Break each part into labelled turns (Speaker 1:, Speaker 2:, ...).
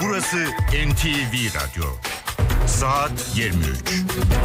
Speaker 1: Burası NTV Radyo. Saat 23.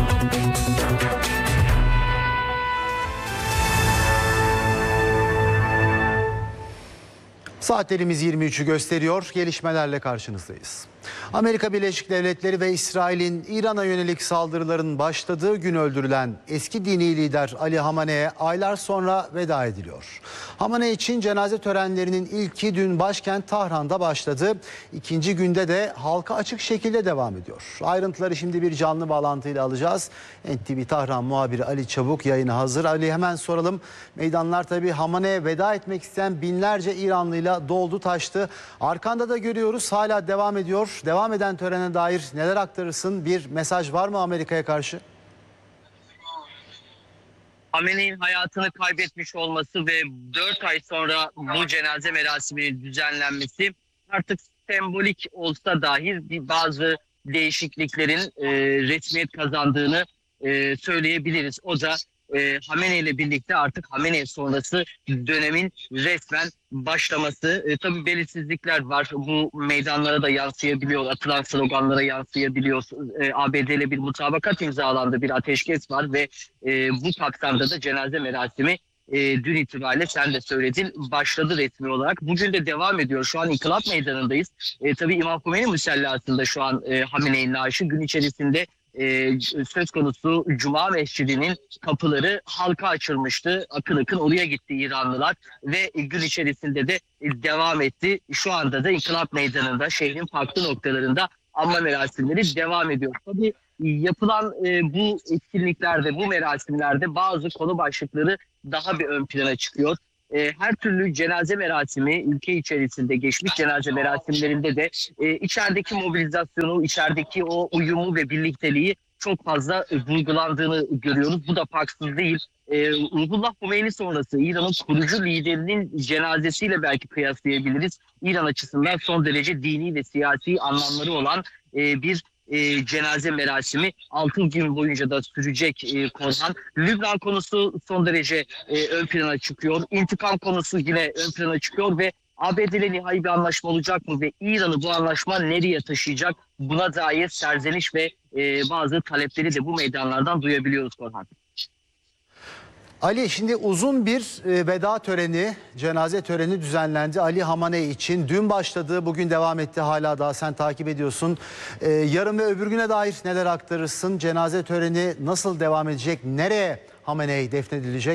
Speaker 2: Saatlerimiz 23'ü gösteriyor. Gelişmelerle karşınızdayız. Amerika Birleşik Devletleri ve İsrail'in İran'a yönelik saldırıların başladığı gün öldürülen eski dini lider Ali Hamene'ye aylar sonra veda ediliyor. Hamene için cenaze törenlerinin ilki dün başkent Tahran'da başladı. İkinci günde de halka açık şekilde devam ediyor. Ayrıntıları şimdi bir canlı bağlantıyla alacağız. NTV Tahran muhabiri Ali Çabuk yayına hazır. Ali, hemen soralım. Meydanlar tabii Hamene'ye veda etmek isteyen binlerce İranlıyla doldu taştı. Arkanda da görüyoruz, hala devam ediyor. Devam eden törene dair neler aktarırsın? Bir mesaj var mı Amerika'ya karşı?
Speaker 3: Hamene'nin hayatını kaybetmiş olması ve 4 ay sonra bu cenaze merasiminin düzenlenmesi artık sembolik olsa dahi bazı değişikliklerin resmiyet kazandığını söyleyebiliriz. O da Hamene ile birlikte artık Hamene sonrası dönemin resmen başlaması. Tabii belirsizlikler var. Bu meydanlara da yansıyabiliyor. Atılan sloganlara yansıyabiliyor. ABD ile bir mutabakat imzalandı. Bir ateşkes var ve bu kapsamda da cenaze merasimi dün itibariyle, sen de söyledin, başladı resmi olarak. Bugün de devam ediyor. Şu an İnkılap Meydanı'ndayız. Tabii İmam Khomeini Müsellası'nda şu an Hamene'nin naaşı. Gün içerisinde söz konusu Cuma Mescidi'nin kapıları halka açılmıştı. Akın akın oraya gitti İranlılar ve gün içerisinde de devam etti. Şu anda da İnkılap Meydanı'nda, şehrin farklı noktalarında anma merasimleri devam ediyor. Tabii yapılan bu etkinliklerde, bu merasimlerde bazı konu başlıkları daha bir ön plana çıkıyor. Her türlü cenaze merasimi, ülke içerisinde geçmiş cenaze merasimlerinde de içerideki mobilizasyonu, içerideki o uyumu ve birlikteliği çok fazla vurgulandığını görüyoruz. Bu da farksız değil. Ruhullah Khomeini sonrası İran'ın kurucu liderinin cenazesiyle belki kıyaslayabiliriz. İran açısından son derece dini ve siyasi anlamları olan bir cenaze merasimi 6 gün boyunca da sürecek Korhan. Lübnan konusu son derece ön plana çıkıyor. İntikam konusu yine ön plana çıkıyor ve ABD ile nihai bir anlaşma olacak mı ve İran'ı bu anlaşma nereye taşıyacak? Buna dair serzeniş ve bazı talepleri de bu meydanlardan duyabiliyoruz Korhan.
Speaker 2: Ali, şimdi uzun bir veda töreni, cenaze töreni düzenlendi Ali Hamene için. Dün başladı, bugün devam etti, hala daha sen takip ediyorsun. Yarın ve öbür güne dair neler aktarırsın? Cenaze töreni nasıl devam edecek? Nereye Hamene defnedilecek?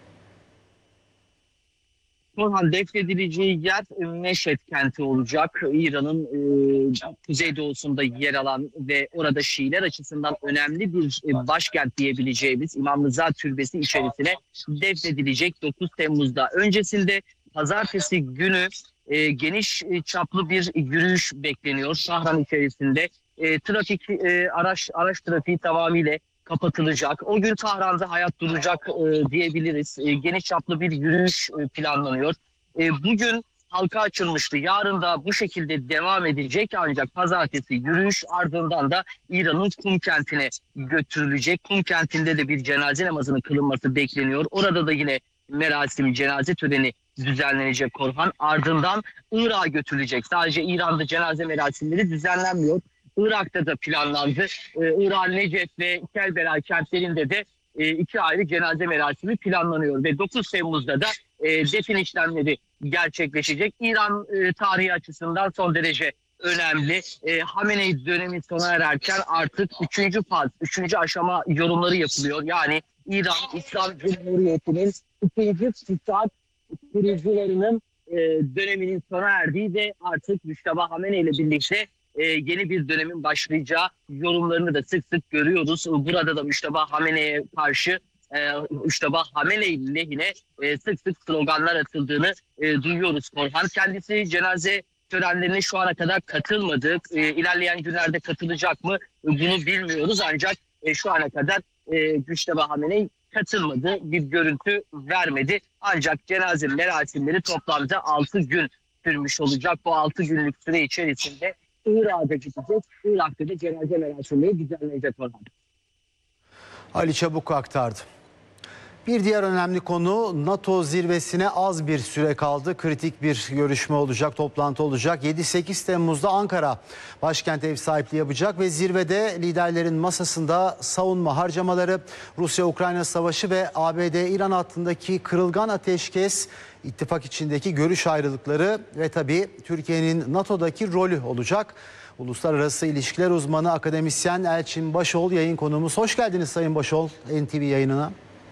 Speaker 3: Korhan, defnedileceği yer Meşhed kenti olacak. İran'ın kuzeydoğusunda yer alan ve orada Şiiler açısından önemli bir başkent diyebileceğimiz İmam Rıza Türbesi içerisine defnedilecek 9 Temmuz'da. Öncesinde pazartesi günü geniş çaplı bir yürüyüş bekleniyor Tahran içerisinde. Trafik, araç trafiği tamamıyla kapatılacak. O gün Tahran'da hayat duracak diyebiliriz. Geniş çaplı bir yürüyüş planlanıyor. Bugün halka açılmıştı. Yarın da bu şekilde devam edecek, ancak pazartesi yürüyüş, ardından da İran'ın Kum kentine götürülecek. Kum kentinde de bir cenaze namazının kılınması bekleniyor. Orada da yine merasim, cenaze töreni düzenlenecek Korhan. Ardından Irak'a götürülecek. Sadece İran'da cenaze merasimleri düzenlenmiyor. Irak'ta da planlandı. Irak, Necef ve Kerbela kentlerinde de 2 ayrı cenaze merasimi planlanıyor ve 9 Temmuz'da da defin işlemleri gerçekleşecek. İran tarihi açısından son derece önemli. Hamenei dönemi sona ererken artık 3. faz, 3. aşama yorumları yapılıyor. Yani İran İslam Cumhuriyeti'nin 2. fırsat kurucularının döneminin sona erdiği ve artık Müşteba Hamenei ile birlikte yeni bir dönemin başlayacağı yorumlarını da sık sık görüyoruz. Burada da Müşteba Hamenei'ye karşı, Müşteba Hamenei lehine sık sık sloganlar atıldığını duyuyoruz Korhan. Kendisi cenaze törenlerine şu ana kadar katılmadı. İlerleyen günlerde katılacak mı bunu bilmiyoruz, ancak şu ana kadar Müşteba Hamenei katılmadı, bir görüntü vermedi. Ancak cenaze merasimleri toplamda 6 gün sürmüş olacak. Bu 6 günlük süre içerisinde Irak'a gidecek. Irak'ta da cenaze merasimleri düzenleyecek olan.
Speaker 2: Ali Çabuk aktardı. Bir diğer önemli konu, NATO zirvesine az bir süre kaldı. Kritik bir görüşme olacak, toplantı olacak. 7-8 Temmuz'da Ankara başkent ev sahipliği yapacak ve zirvede liderlerin masasında savunma harcamaları, Rusya-Ukrayna savaşı ve ABD-İran hattındaki kırılgan ateşkes, ittifak içindeki görüş ayrılıkları ve tabii Türkiye'nin NATO'daki rolü olacak. Uluslararası İlişkiler uzmanı akademisyen Elçin Başol yayın konuğumuz. Hoş geldiniz Sayın Başol NTV yayınına.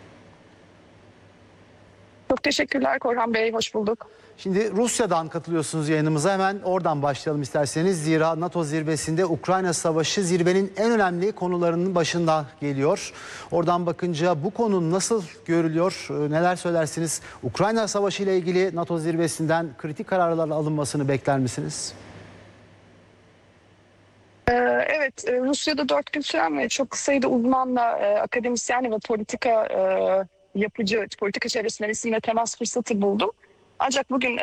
Speaker 4: Çok teşekkürler Korhan Bey, hoş bulduk.
Speaker 2: Şimdi Rusya'dan katılıyorsunuz yayınımıza. Hemen oradan başlayalım isterseniz. Zira NATO zirvesinde Ukrayna Savaşı zirvenin en önemli konularının başında geliyor. Oradan bakınca bu konu nasıl görülüyor? Neler söylersiniz? Ukrayna Savaşı ile ilgili NATO zirvesinden kritik kararlar alınmasını bekler misiniz?
Speaker 4: Evet, Rusya'da 4 gün süren ve çok sayıda uzmanla, akademisyen ve politika çevresinde resimle temas fırsatı buldum. Ancak bugün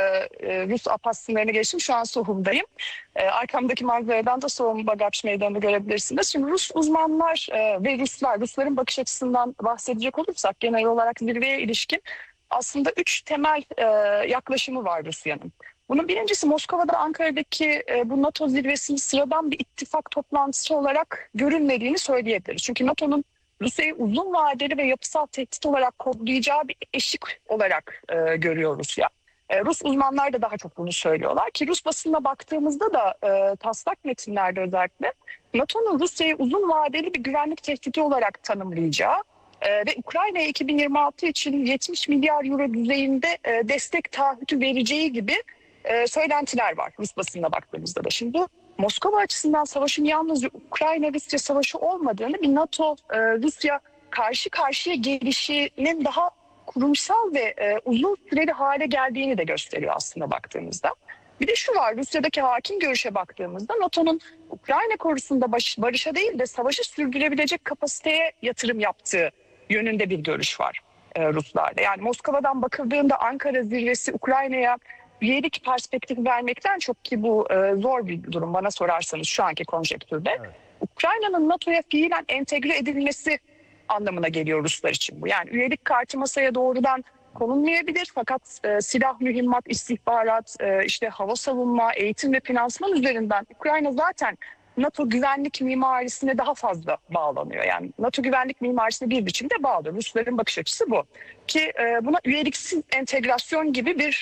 Speaker 4: Rus APAS sınırını geçtim. Şu an Sohum'dayım. Arkamdaki manzaradan da Sohum Bagapş Meydanı'nı görebilirsiniz. Şimdi Rus uzmanlar ve Rusların bakış açısından bahsedecek olursak genel olarak zirveye ilişkin aslında 3 temel yaklaşımı var Rusya'nın. Bunun birincisi Moskova'da Ankara'daki bu NATO zirvesinin sıradan bir ittifak toplantısı olarak görünmediğini söyleyebiliriz. Çünkü NATO'nun Rusya'yı uzun vadeli ve yapısal tehdit olarak kodlayacağı bir eşik olarak görüyor Rusya. Rus uzmanlar da daha çok bunu söylüyorlar ki Rus basınına baktığımızda da taslak metinlerde özellikle NATO'nun Rusya'yı uzun vadeli bir güvenlik tehdidi olarak tanımlayacağı ve Ukrayna'ya 2026 için 70 milyar euro düzeyinde destek taahhütü vereceği gibi söylentiler var Rus basınına baktığımızda da. Şimdi Moskova açısından savaşın yalnızca Ukrayna-Rusya savaşı olmadığını, bir NATO-Rusya karşı karşıya gelişinin daha kurumsal ve uzun süreli hale geldiğini de gösteriyor aslında baktığımızda. Bir de şu var, Rusya'daki hakim görüşe baktığımızda NATO'nun Ukrayna konusunda barışa değil de savaşı sürdürebilecek kapasiteye yatırım yaptığı yönünde bir görüş var Ruslarda. Yani Moskova'dan bakıldığında Ankara zirvesi Ukrayna'ya üyelik perspektifi vermekten çok, ki bu zor bir durum bana sorarsanız şu anki konjektürde. Evet. Ukrayna'nın NATO'ya fiilen entegre edilmesi anlamına geliyor Ruslar için bu. Yani üyelik kartı masaya doğrudan konulmayabilir fakat silah, mühimmat, istihbarat, işte hava savunma, eğitim ve finansman üzerinden Ukrayna zaten NATO güvenlik mimarisine daha fazla bağlanıyor. Yani NATO güvenlik mimarisine bir biçimde bağlı. Rusların bakış açısı bu. Ki buna üyeliksiz entegrasyon gibi bir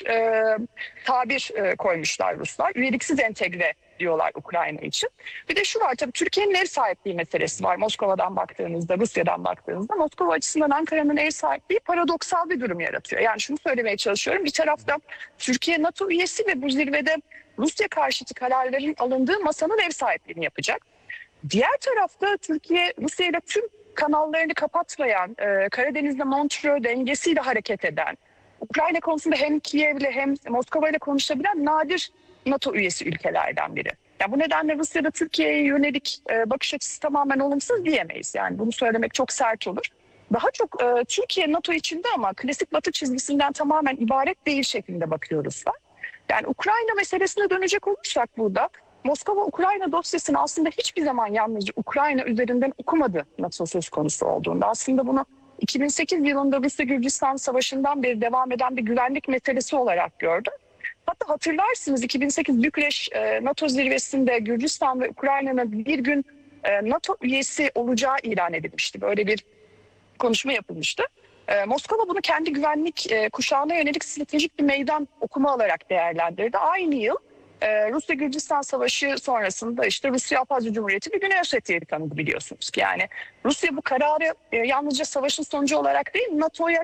Speaker 4: tabir koymuşlar Ruslar. Üyeliksiz entegre diyorlar Ukrayna için. Bir de şu var, tabii Türkiye'nin ev sahipliği meselesi var. Moskova'dan baktığınızda, Rusya'dan baktığınızda Moskova açısından Ankara'nın ev sahipliği paradoksal bir durum yaratıyor. Yani şunu söylemeye çalışıyorum. Bir tarafta Türkiye NATO üyesi ve bu zirvede Rusya karşıtı kararların alındığı masanın ev sahipliğini yapacak. Diğer tarafta Türkiye Rusya ile tüm kanallarını kapatmayan, Karadeniz'de Montreux dengesiyle hareket eden, Ukrayna konusunda hem Kiev'le hem Moskova ile konuşabilen nadir NATO üyesi ülkelerden biri. Yani bu nedenle Rusya'da Türkiye'ye yönelik bakış açısı tamamen olumsuz diyemeyiz. Yani bunu söylemek çok sert olur. Daha çok Türkiye NATO içinde ama klasik Batı çizgisinden tamamen ibaret değil şeklinde bakıyoruz. Yani Ukrayna meselesine dönecek olursak burada Moskova-Ukrayna dosyasını aslında hiçbir zaman yalnızca Ukrayna üzerinden okumadı NATO söz konusu olduğunda. Aslında bunu 2008 yılında Rusya-Gürcistan Savaşı'ndan beri devam eden bir güvenlik meselesi olarak gördü. Hatta hatırlarsınız 2008 Bükreş NATO zirvesinde Gürcistan ve Ukrayna'nın bir gün NATO üyesi olacağı ilan edilmişti. Böyle bir konuşma yapılmıştı. Moskova bunu kendi güvenlik kuşağına yönelik stratejik bir meydan okuma olarak değerlendirdi. Aynı yıl Rusya-Gürcistan Savaşı sonrasında işte Rusya Abhazya Cumhuriyeti ve Güney Ossetya'yı tanıdı biliyorsunuz ki. Yani Rusya bu kararı yalnızca savaşın sonucu olarak değil, NATO'ya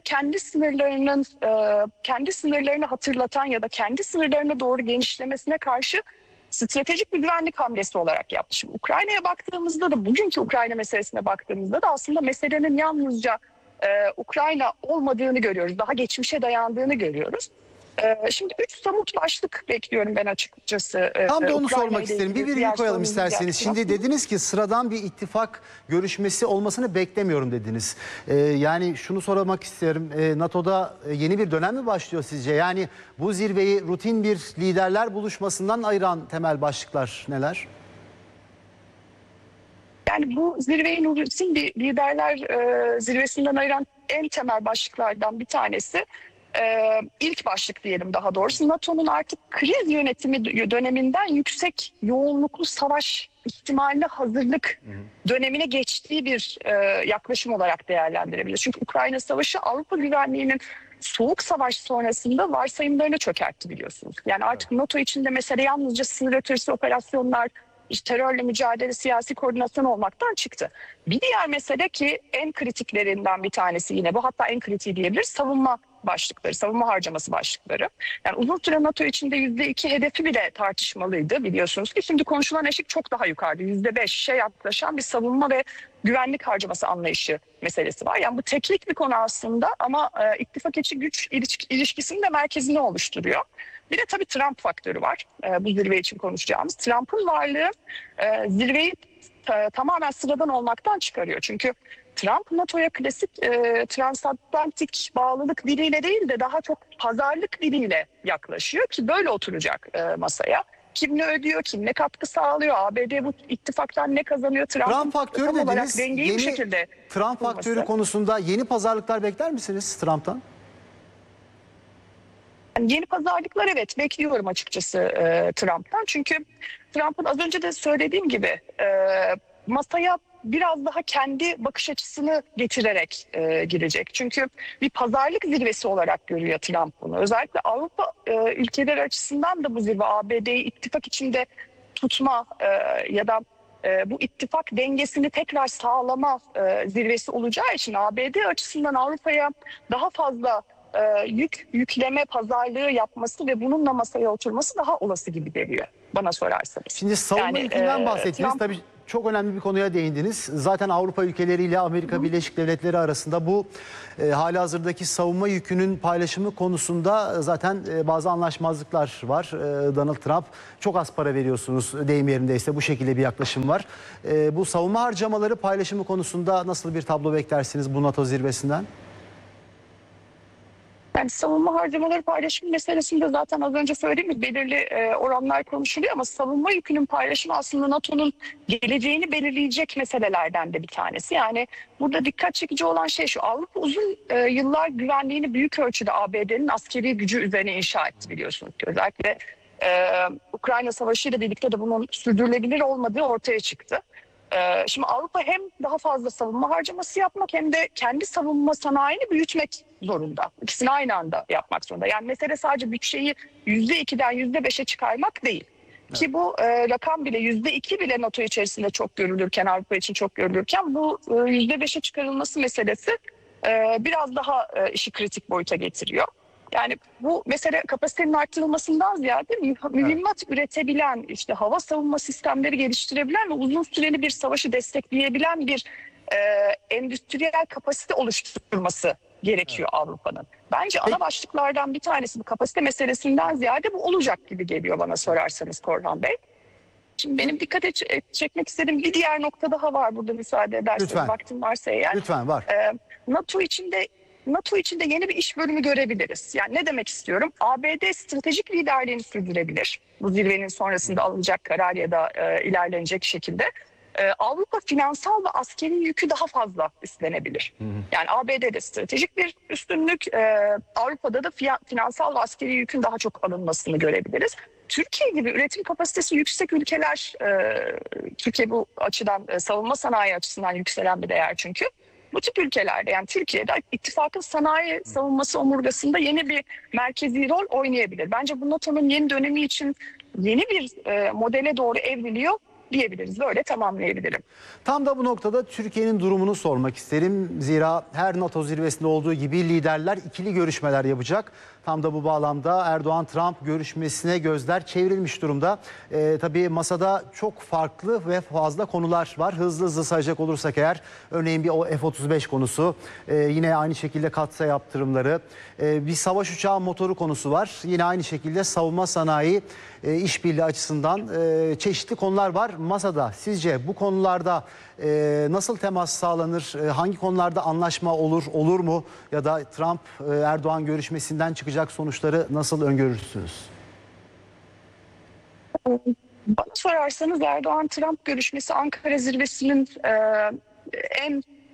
Speaker 4: kendi sınırlarını hatırlatan ya da kendi sınırlarına doğru genişlemesine karşı stratejik bir güvenlik hamlesi olarak yaptı. Şimdi Ukrayna'ya baktığımızda da, bugünkü Ukrayna meselesine baktığımızda da aslında meselenin yalnızca Ukrayna olmadığını görüyoruz. Daha geçmişe dayandığını görüyoruz. Şimdi 3 somut başlık bekliyorum ben açıkçası.
Speaker 2: Tam da onu sormak isterim. Bir virgül koyalım isterseniz. Şimdi dediniz ki sıradan bir ittifak görüşmesi olmasını beklemiyorum dediniz. Yani şunu sormak isterim. NATO'da yeni bir dönem mi başlıyor sizce? Yani bu zirveyi rutin bir liderler buluşmasından ayıran temel başlıklar neler?
Speaker 4: Yani bu zirveyi rutin bir liderler zirvesinden ayıran en temel başlıklardan bir tanesi, ilk başlık diyelim daha doğrusu, NATO'nun artık kriz yönetimi döneminden yüksek yoğunluklu savaş ihtimaline hazırlık dönemine geçtiği bir yaklaşım olarak değerlendirebiliriz. Çünkü Ukrayna Savaşı Avrupa güvenliğinin soğuk savaş sonrasında varsayımlarını çökertti biliyorsunuz. Yani artık NATO içinde mesele yalnızca sınır ötesi operasyonlar, işte terörle mücadele, siyasi koordinasyon olmaktan çıktı. Bir diğer mesele ki en kritiklerinden bir tanesi yine bu, hatta en kritiği diyebiliriz, savunma başlıkları, savunma harcaması başlıkları. Yani uzun süre NATO içinde %2 hedefi bile tartışmalıydı biliyorsunuz ki. Şimdi konuşulan eşik çok daha yukarıda. %5'e yaklaşan bir savunma ve güvenlik harcaması anlayışı meselesi var. Yani bu teknik bir konu aslında ama ittifak içi güç ilişkisinin de merkezini oluşturuyor. Bir de tabii Trump faktörü var. Bu zirve için konuşacağımız. Trump'ın varlığı zirveyi tamamen sıradan olmaktan çıkarıyor. Çünkü Trump NATO'ya klasik transatlantik bağlılık diliyle değil de daha çok pazarlık diliyle yaklaşıyor ki böyle oturacak masaya. Kim ne ödüyor, kim ne katkı sağlıyor, ABD bu ittifaktan ne kazanıyor?
Speaker 2: Trump faktörü dediniz.
Speaker 4: Dengeyi bir şekilde
Speaker 2: Trump faktörü konusunda yeni pazarlıklar bekler misiniz Trump'tan?
Speaker 4: Yani yeni pazarlıklar evet bekliyorum açıkçası Trump'tan. Çünkü Trump'ın az önce de söylediğim gibi masaya biraz daha kendi bakış açısını getirerek girecek. Çünkü bir pazarlık zirvesi olarak görüyor Trump bunu. Özellikle Avrupa ülkeleri açısından da bu zirve ABD'yi ittifak içinde tutma ya da bu ittifak dengesini tekrar sağlama zirvesi olacağı için ABD açısından Avrupa'ya daha fazla yükleme pazarlığı yapması ve bununla masaya oturması daha olası gibi geliyor bana sorarsanız.
Speaker 2: Şimdi savunma yükünden bahsettiniz. Tabii çok önemli bir konuya değindiniz. Zaten Avrupa ülkeleriyle Amerika Birleşik Devletleri arasında bu halihazırdaki savunma yükünün paylaşımı konusunda zaten bazı anlaşmazlıklar var. Donald Trump çok az para veriyorsunuz deyim yerindeyse bu şekilde bir yaklaşım var. Bu savunma harcamaları paylaşımı konusunda nasıl bir tablo beklersiniz bu NATO zirvesinden?
Speaker 4: Yani savunma harcamaları paylaşımı meselesinde zaten az önce söylediğim gibi belirli oranlar konuşuluyor ama savunma yükünün paylaşımı aslında NATO'nun geleceğini belirleyecek meselelerden de bir tanesi. Yani burada dikkat çekici olan şey şu: Avrupa uzun yıllar güvenliğini büyük ölçüde ABD'nin askeri gücü üzerine inşa etti biliyorsunuz. Özellikle Ukrayna Savaşı ile birlikte de bunun sürdürülebilir olmadığı ortaya çıktı. Şimdi Avrupa hem daha fazla savunma harcaması yapmak hem de kendi savunma sanayini büyütmek zorunda. İkisini aynı anda yapmak zorunda. Yani mesele sadece bütçeyi %2'den %5'e çıkarmak değil. Evet. Ki bu rakam bile %2 bile NATO içerisinde çok görülürken, Avrupa için çok görülürken bu %5'e çıkarılması meselesi biraz daha işi kritik boyuta getiriyor. Yani bu mesele kapasitenin arttırılmasından ziyade mühimmat üretebilen, işte hava savunma sistemleri geliştirebilen ve uzun süreli bir savaşı destekleyebilen bir endüstriyel kapasite oluşturması gerekiyor Avrupa'nın. Bence ana başlıklardan bir tanesi bu kapasite meselesinden ziyade bu olacak gibi geliyor bana sorarsanız Korhan Bey. Şimdi benim dikkat çekmek istediğim bir diğer nokta daha var burada, müsaade ederseniz.
Speaker 2: Lütfen.
Speaker 4: Vaktim varsa eğer.
Speaker 2: Lütfen, var.
Speaker 4: NATO içinde yeni bir iş bölümü görebiliriz. Yani ne demek istiyorum? ABD stratejik liderliğini sürdürebilir. Bu zirvenin sonrasında alınacak karar ya da ilerlenecek şekilde. Avrupa finansal ve askeri yükü daha fazla üstlenebilir. Yani ABD'de stratejik bir üstünlük, Avrupa'da da finansal ve askeri yükün daha çok alınmasını görebiliriz. Türkiye gibi üretim kapasitesi yüksek ülkeler, Türkiye bu açıdan savunma sanayi açısından yükselen bir değer çünkü. Bu tip ülkelerde, yani Türkiye'de ittifakın sanayi savunması omurgasında yeni bir merkezi rol oynayabilir. Bence bu NATO'nun yeni dönemi için yeni bir modele doğru evriliyor diyebiliriz. Böyle tamamlayabilirim.
Speaker 2: Tam da bu noktada Türkiye'nin durumunu sormak isterim. Zira her NATO zirvesinde olduğu gibi liderler ikili görüşmeler yapacak. Tam da bu bağlamda Erdoğan-Trump görüşmesine gözler çevrilmiş durumda. Tabii masada çok farklı ve fazla konular var. Hızlı hızlı sayacak olursak eğer, örneğin bir F-35 konusu, yine aynı şekilde katsayı yaptırımları, bir savaş uçağı motoru konusu var. Yine aynı şekilde savunma sanayi işbirliği açısından çeşitli konular var masada. Sizce bu konularda nasıl temas sağlanır? Hangi konularda anlaşma olur mu? Ya da Trump-Erdoğan görüşmesinden çıkacak sonuçları nasıl öngörürsünüz?
Speaker 4: Bana sorarsanız Erdoğan-Trump görüşmesi Ankara zirvesinin en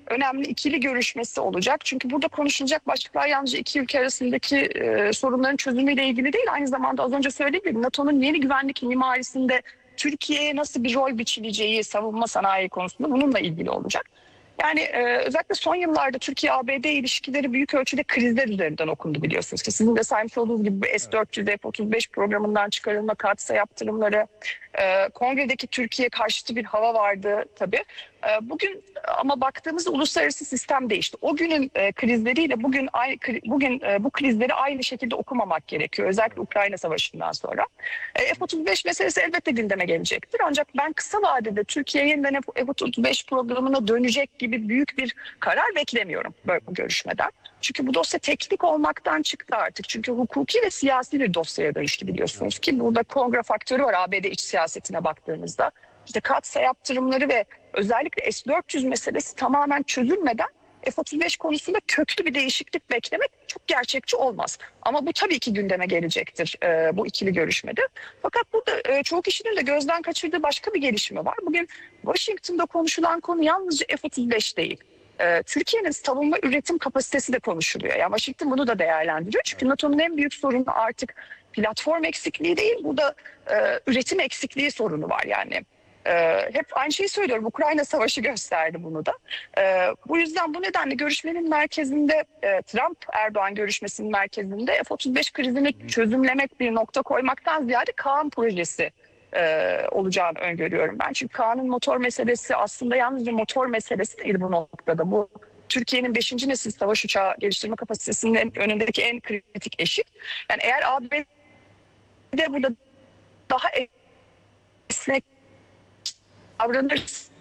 Speaker 4: önemli ikili görüşmesi olacak. Çünkü burada konuşulacak başlıklar yalnızca iki ülke arasındaki sorunların çözümüyle ilgili değil. Aynı zamanda az önce söylediğim gibi NATO'nun yeni güvenlik mimarisinde Türkiye'ye nasıl bir rol biçileceği savunma sanayi konusunda bununla ilgili olacak. Yani özellikle son yıllarda Türkiye-ABD ilişkileri büyük ölçüde krizler üzerinden okundu biliyorsunuz ki. Sizin de saymış olduğunuz gibi S-400, F-35 programından çıkarılma, Katsa yaptırımları, kongredeki Türkiye karşıtı bir hava vardı tabii. Bugün ama baktığımızda uluslararası sistem değişti. O günün krizleriyle bugün bu krizleri aynı şekilde okumamak gerekiyor. Özellikle Ukrayna Savaşı'ndan sonra. F-35 meselesi elbette gündeme gelecektir. Ancak ben kısa vadede Türkiye yeniden F-35 programına dönecek gibi büyük bir karar beklemiyorum böyle bu görüşmeden. Çünkü bu dosya teknik olmaktan çıktı artık. Çünkü hukuki ve siyasi bir dosyaya dönüştü biliyorsunuz ki. Burada kongre faktörü var ABD iç siyasetine baktığımızda. İşte Katsa yaptırımları ve özellikle S-400 meselesi tamamen çözülmeden F-35 konusunda köklü bir değişiklik beklemek çok gerçekçi olmaz. Ama bu tabii ki gündeme gelecektir bu ikili görüşmede. Fakat burada çoğu kişinin de gözden kaçırdığı başka bir gelişme var. Bugün Washington'da konuşulan konu yalnızca F-35 değil. Türkiye'nin savunma üretim kapasitesi de konuşuluyor. Yani Washington bunu da değerlendiriyor. Çünkü NATO'nun en büyük sorunu artık platform eksikliği değil, burada üretim eksikliği sorunu var yani. Hep aynı şeyi söylüyorum. Ukrayna Savaşı gösterdi bunu da. Bu yüzden bu nedenle görüşmenin merkezinde Trump-Erdoğan görüşmesinin merkezinde F-35 krizini çözümlemek bir nokta koymaktan ziyade Kaan projesi olacağını öngörüyorum ben. Çünkü Kaan'ın motor meselesi aslında yalnızca motor meselesi değil bu noktada. Bu Türkiye'nin 5. nesil savaş uçağı geliştirme kapasitesinin önündeki en kritik eşik. Yani eğer ABD burada daha esnek davranırsa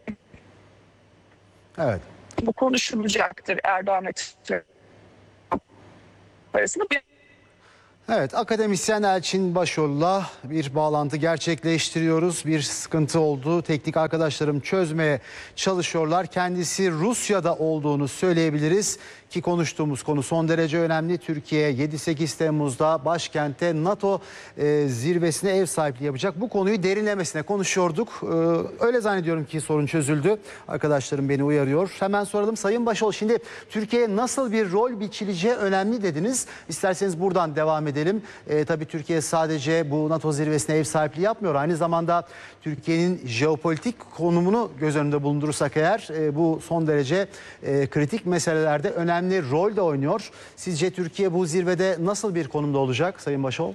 Speaker 2: Evet.
Speaker 4: bu konuşulacaktır Erdoğan ve Trump arasında.
Speaker 2: Evet, akademisyen Elçin Başol'la bir bağlantı gerçekleştiriyoruz. Bir sıkıntı oldu. Teknik arkadaşlarım çözmeye çalışıyorlar. Kendisi Rusya'da olduğunu söyleyebiliriz ki konuştuğumuz konu son derece önemli. Türkiye 7-8 Temmuz'da başkentte NATO zirvesine ev sahipliği yapacak. Bu konuyu derinlemesine konuşuyorduk. Öyle zannediyorum ki sorun çözüldü. Arkadaşlarım beni uyarıyor. Hemen soralım Sayın Başol. Şimdi Türkiye'ye nasıl bir rol biçileceği önemli dediniz. İsterseniz buradan devam edelim. Tabii Türkiye sadece bu NATO zirvesine ev sahipliği yapmıyor. Aynı zamanda Türkiye'nin jeopolitik konumunu göz önünde bulundurursak eğer bu son derece kritik meselelerde önemli rol de oynuyor. Sizce Türkiye bu zirvede nasıl bir konumda olacak Sayın Başol?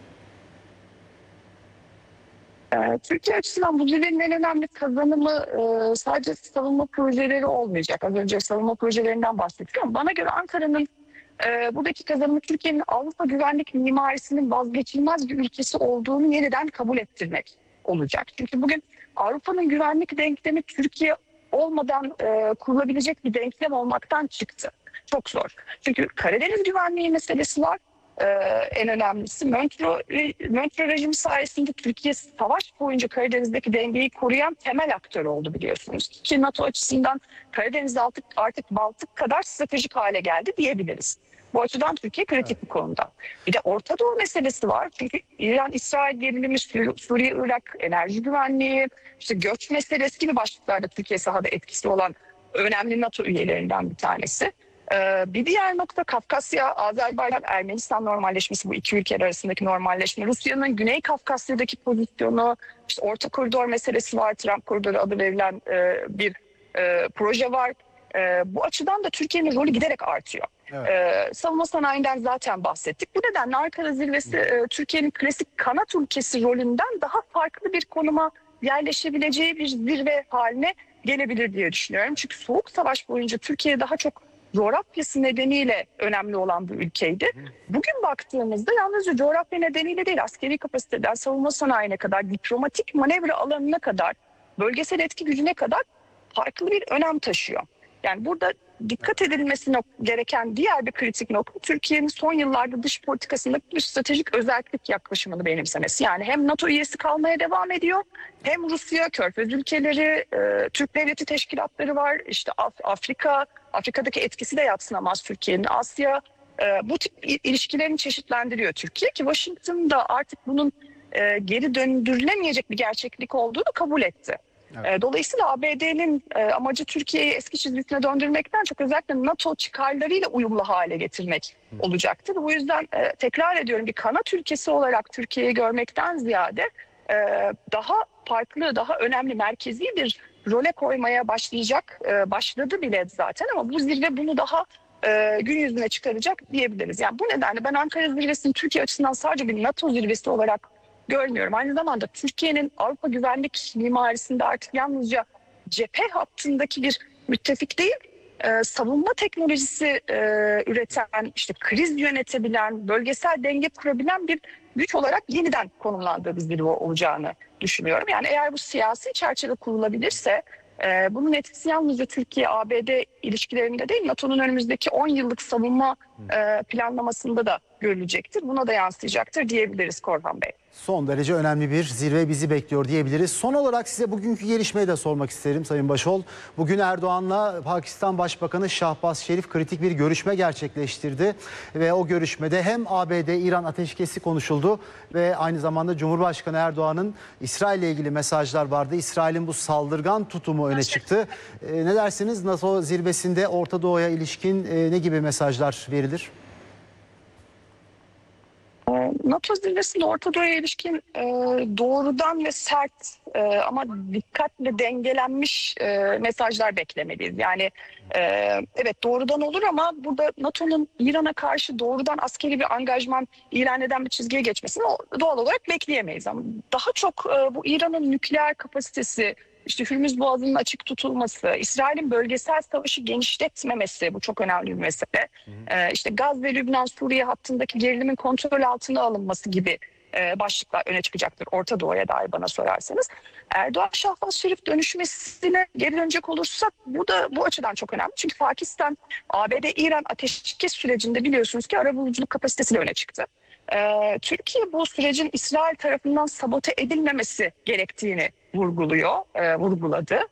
Speaker 4: Türkiye açısından bu zirvenin en önemli kazanımı sadece savunma projeleri olmayacak. Az önce savunma projelerinden bahsettik ama bana göre Ankara'nın buradaki kazanımı Türkiye'nin Avrupa güvenlik mimarisinin vazgeçilmez bir ülkesi olduğunu yeniden kabul ettirmek olacak. Çünkü bugün Avrupa'nın güvenlik denklemi Türkiye olmadan kurulabilecek bir denklem olmaktan çıktı. Çok zor. Çünkü Karadeniz güvenliği meselesi var. En önemlisi Montreux rejimi sayesinde Türkiye savaş boyunca Karadeniz'deki dengeyi koruyan temel aktör oldu biliyorsunuz. Ki NATO açısından Karadeniz artık Baltık kadar stratejik hale geldi diyebiliriz. Bu açıdan Türkiye kritik bir konuda. Bir de Orta Doğu meselesi var. Çünkü İran-İsrail gerilimi, Suriye-Irak enerji güvenliği, işte göç meselesi gibi başlıklarda Türkiye sahada etkisi olan önemli NATO üyelerinden bir tanesi. Bir diğer nokta Kafkasya, Azerbaycan, Ermenistan normalleşmesi, bu iki ülke arasındaki normalleşme. Rusya'nın Güney Kafkasya'daki pozisyonu, işte Orta Koridor meselesi var, Trump Koridoru adı verilen bir proje var. Bu açıdan da Türkiye'nin rolü giderek artıyor. Evet. Savunma sanayinden zaten bahsettik. Bu nedenle Ankara zirvesi Türkiye'nin klasik kanat ülkesi rolünden daha farklı bir konuma yerleşebileceği bir zirve haline gelebilir diye düşünüyorum. Çünkü Soğuk Savaş boyunca Türkiye daha çok coğrafyası nedeniyle önemli olan bir ülkeydi. Bugün baktığımızda yalnızca coğrafya nedeniyle değil, askeri kapasiteden savunma sanayine kadar, diplomatik manevra alanına kadar, bölgesel etki gücüne kadar farklı bir önem taşıyor. Yani burada dikkat edilmesi gereken diğer bir kritik nokta Türkiye'nin son yıllarda dış politikasındaki bir stratejik özellik yaklaşımını benimsemesi. Yani hem NATO üyesi kalmaya devam ediyor, hem Rusya, Körfez ülkeleri, Türk devleti teşkilatları var, işte Afrika'daki etkisi de yadsınamaz Türkiye'nin, Asya, bu tip ilişkilerini çeşitlendiriyor Türkiye ki Washington da artık bunun geri döndürülemeyecek bir gerçeklik olduğunu kabul etti.
Speaker 2: Evet.
Speaker 4: Dolayısıyla ABD'nin amacı Türkiye'yi eski çizgisine döndürmekten çok özellikle NATO çıkarlarıyla uyumlu hale getirmek olacaktır. Bu yüzden tekrar ediyorum, bir kanat ülkesi olarak Türkiye'yi görmekten ziyade daha farklı, daha önemli, merkezi bir role koymaya başladı bile zaten, ama bu zirve bunu daha gün yüzüne çıkaracak diyebiliriz. Yani bu nedenle ben Ankara zirvesini Türkiye açısından sadece bir NATO zirvesi olarak görmüyorum. Aynı zamanda Türkiye'nin Avrupa güvenlik mimarisinde artık yalnızca cephe hattındaki bir müttefik değil, savunma teknolojisi üreten, işte kriz yönetebilen, bölgesel denge kurabilen bir güç olarak yeniden konumlandığı bir zirve olacağını düşünüyorum. Yani eğer bu siyasi çerçeve kurulabilirse bunun etkisi yalnızca Türkiye-ABD ilişkilerinde değil, NATO'nun önümüzdeki 10 yıllık savunma planlamasında da görülecektir. Buna da yansıyacaktır diyebiliriz Korhan Bey.
Speaker 2: Son derece önemli bir zirve bizi bekliyor diyebiliriz. Son olarak size bugünkü gelişmeyi de sormak isterim Sayın Başol. Bugün Erdoğan'la Pakistan Başbakanı Şahbaz Şerif kritik bir görüşme gerçekleştirdi. Ve o görüşmede hem ABD-İran ateşkesi konuşuldu ve aynı zamanda Cumhurbaşkanı Erdoğan'ın İsrail'le ilgili mesajlar vardı. İsrail'in bu saldırgan tutumu öne çıktı. Ne dersiniz? NATO zirvesinde Orta Doğu'ya ilişkin ne gibi mesajlar verilir?
Speaker 4: NATO zirvesinde Orta Doğu'ya ilişkin doğrudan ve sert ama dikkatle dengelenmiş mesajlar beklemeliyiz. Yani evet, doğrudan olur ama burada NATO'nun İran'a karşı doğrudan askeri bir angajman ilan eden bir çizgiye geçmesini doğal olarak bekleyemeyiz. Ama daha çok bu İran'ın nükleer kapasitesi, İşte Hürmüz Boğazı'nın açık tutulması, İsrail'in bölgesel savaşı genişletmemesi, bu çok önemli bir mesele. İşte Gaz ve Lübnan-Suriye hattındaki gerilimin kontrol altına alınması gibi başlıklar öne çıkacaktır Orta Doğu'ya dair, bana sorarsanız. Erdoğan-Şahbaz Şerif dönüşmesine geri dönecek olursak bu da bu açıdan çok önemli. Çünkü Pakistan, ABD-İran ateşkes sürecinde biliyorsunuz ki arabuluculuk kapasitesiyle öne çıktı. Türkiye bu sürecin İsrail tarafından sabote edilmemesi gerektiğini vurguladı.